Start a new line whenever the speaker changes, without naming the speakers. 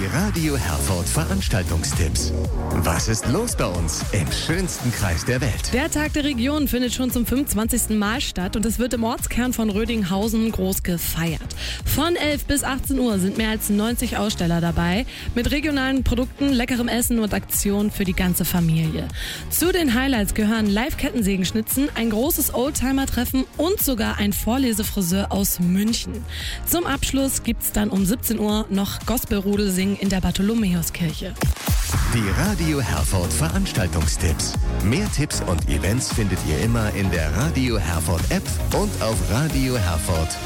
Radio Herford Veranstaltungstipps. Was ist los bei uns im schönsten Kreis der Welt?
Der Tag der Region findet schon zum 25. Mal statt und es wird im Ortskern von Rödinghausen groß gefeiert. Von 11 bis 18 Uhr sind mehr als 90 Aussteller dabei, mit regionalen Produkten, leckerem Essen und Aktionen für die ganze Familie. Zu den Highlights gehören Live-Kettensägenschnitzen, ein großes Oldtimer-Treffen und sogar ein Vorlesefriseur aus München. Zum Abschluss gibt's dann um 17 Uhr noch Gospelrudelsingen in der Bartholomäuskirche.
Die Radio Herford Veranstaltungstipps. Mehr Tipps und Events findet ihr immer in der Radio Herford App und auf radioherford.de.